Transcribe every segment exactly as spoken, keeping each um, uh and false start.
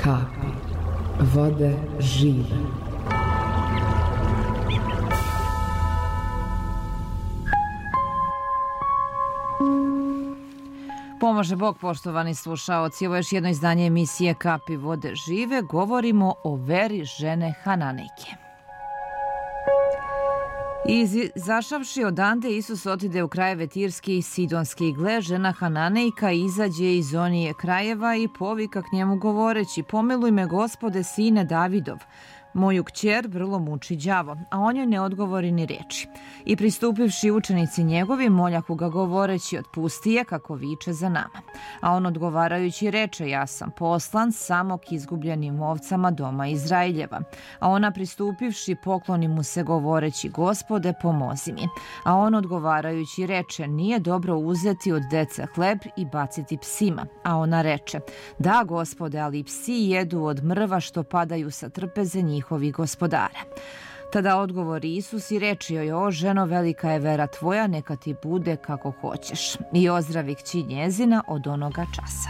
kapi vode žive. Pomaže Bog, poštovani slušaoci. Ovo je još jedno izdanje emisije Kapi vode žive. Govorimo o veri žene Hananejke. Izašavši odande, Isus otide u krajeve Tirski i Sidonski i gle, žena Hananejka izađe iz onije krajeva i povika k njemu govoreći: pomiluj me, Gospode, sine Davidov, moju kćer vrlo muči đavo, a on joj ne odgovori ni reči. I pristupivši učenici njegovi, moljahu ga govoreći: otpusti je, kako viče za nama. A on odgovarajući reče: ja sam poslan samo k izgubljenim ovcama doma Izraeljeva. A ona pristupivši pokloni mu se govoreći: Gospode, pomozi mi. A on odgovarajući reče: nije dobro uzeti od dece hleb i baciti psima. A ona reče: da, Gospode, ali i psi jedu od mrva što padaju sa trpeze njihovih gospodara. Tada odgovori Isus i reče joj: o ženo, velika je vera tvoja, neka ti bude kako hoćeš. I ozdravi kći njezina od onoga časa.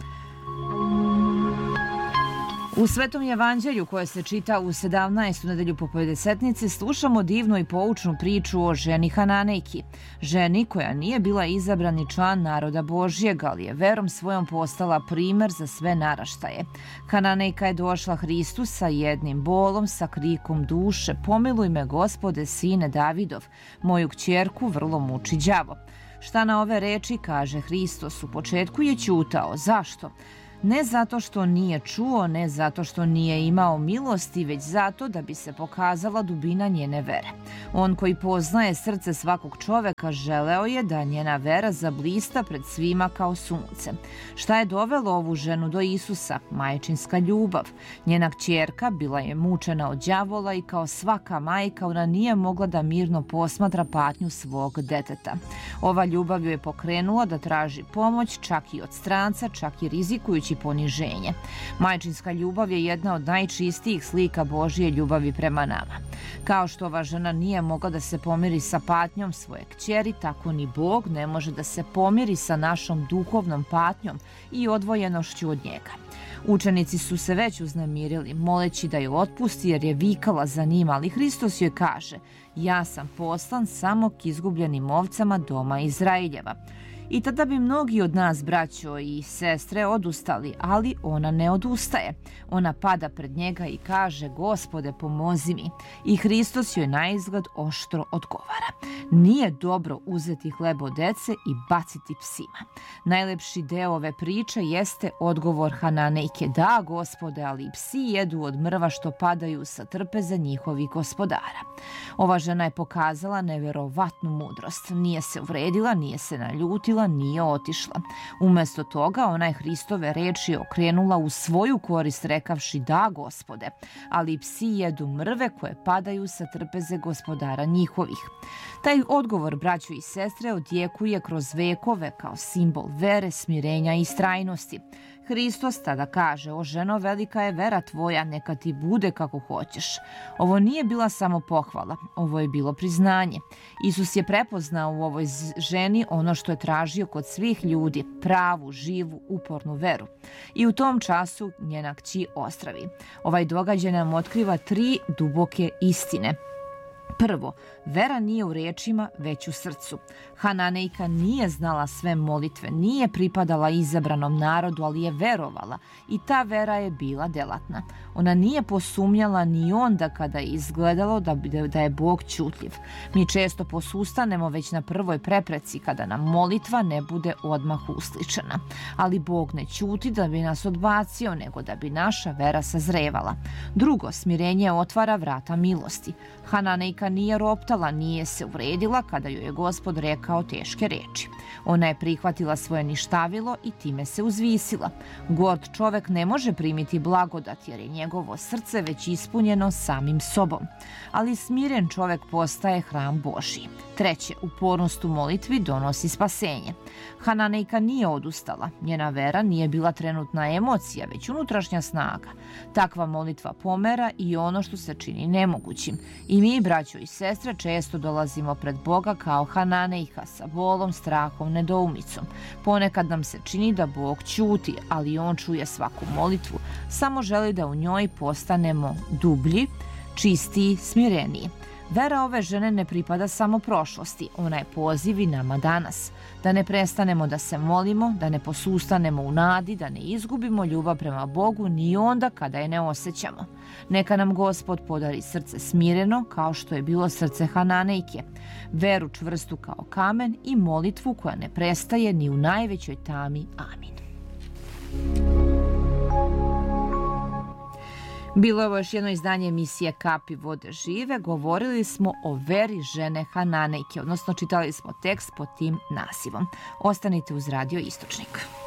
U Svetom evanđelju, koje se čita u sedamnaestu nedelju po Pedesetnici, slušamo divnu i poučnu priču o ženi Hananejki, ženi koja nije bila izabrani član naroda Božjeg, ali je verom svojom postala primer za sve naraštaje. Hananejka je došla Hristu sa jednim bolom, sa krikom duše: pomiluj me, Gospode, sine Davidov, moju kćerku vrlo muči đavo. Šta na ove reči kaže Hristos? U početku je ćutao. Zašto? Ne zato što nije čuo, ne zato što nije imao milosti, već zato da bi se pokazala dubina njene vere. On koji poznaje srce svakog čoveka želeo je da njena vera zablista pred svima kao sunce. Šta je dovelo ovu ženu do Isusa? Majčinska ljubav. Njena kćerka bila je mučena od đavola i kao svaka majka ona nije mogla da mirno posmatra patnju svog deteta. Ova ljubav ju je pokrenula da traži pomoć čak i od stranca, čak i rizikujući poniženje. Majčinska ljubav je jedna od najčistijih slika Božje ljubavi prema nama. Kao što ova žena nije mogla da se pomiri sa patnjom svoje kćeri, tako ni Bog ne može da se pomiri sa našom duhovnom patnjom i odvojenošću od njega. Učenici su se već uznemirili, moleći da ju otpusti jer je vikala za njima, ali Hristos joj kaže: ja sam poslan samo k izgubljenim ovcama doma Izraeljeva. I tada bi mnogi od nas, braćo i sestre, odustali, ali ona ne odustaje. Ona pada pred njega i kaže: Gospode, pomozi mi. I Hristos joj naizgled oštro odgovara: nije dobro uzeti hleb od dece i baciti psima. Najlepši deo ove priče jeste odgovor Hananejke: da, Gospode, ali i psi jedu od mrva što padaju sa trpeze njihovih gospodara. Ova žena je pokazala neverovatnu mudrost. Nije se uvredila, nije se naljutila, nije otišla. Umesto toga ona je Hristove reči okrenula u svoju korist rekavši: da, Gospode, ali psi jedu mrve koje padaju sa trpeze gospodara njihovih. Taj odgovor, braćo i sestre, odjekuje kroz vekove kao simbol vere, smirenja i istrajnosti. Hristos tada kaže: o ženo, velika je vera tvoja, neka ti bude kako hoćeš. Ovo nije bila samo pohvala, ovo je bilo priznanje. Isus je prepoznao u ovoj ženi ono što je tražio kod svih ljudi: pravu, živu, upornu veru. I u tom času njena kći ozdravi. Ovaj događaj nam otkriva tri duboke istine. Prvo, vera nije u rečima, već u srcu. Hananejka nije znala sve molitve, nije pripadala izabranom narodu, ali je verovala i ta vera je bila delatna. Ona nije posumnjala ni onda kada je izgledalo da, da je Bog ćutljiv. Mi često posustanemo već na prvoj prepreci kada nam molitva ne bude odmah usličena. Ali Bog ne ćuti da bi nas odbacio, nego da bi naša vera sazrevala. Drugo, smirenje otvara vrata milosti. Hananejka nije roptala, nije se uvredila kada joj je Gospod rekao teške reči. Ona je prihvatila svoje ništavilo i time se uzvisila. Gord čovek ne može primiti blagodat jer je njegovo srce već ispunjeno samim sobom. Ali smiren čovek postaje hram Božji. Treće, upornost u molitvi donosi spasenje. Hananejka nije odustala. Njena vera nije bila trenutna emocija, već unutrašnja snaga. Takva molitva pomera i ono što se čini nemogućim. I mi, braćo i sestre, često dolazimo pred Boga kao Hananejka sa bolom, strahom, nedoumicom. Ponekad nam se čini da Bog ćuti, ali On čuje svaku molitvu, samo želi da u njoj postanemo dublji, čistiji, smireniji. Vera ove žene ne pripada samo prošlosti, ona je poziv i nama danas. Da ne prestanemo da se molimo, da ne posustanemo u nadi, da ne izgubimo ljubav prema Bogu ni onda kada je ne osjećamo. Neka nam Gospod podari srce smireno, kao što je bilo srce Hananejke, veru čvrstu kao kamen i molitvu koja ne prestaje ni u najvećoj tami. Amin. Bilo je ovo još jedno izdanje emisije Kapi vode žive. Govorili smo o veri žene Hananejke, odnosno čitali smo tekst pod tim nazivom. Ostanite uz Radio Istočnik.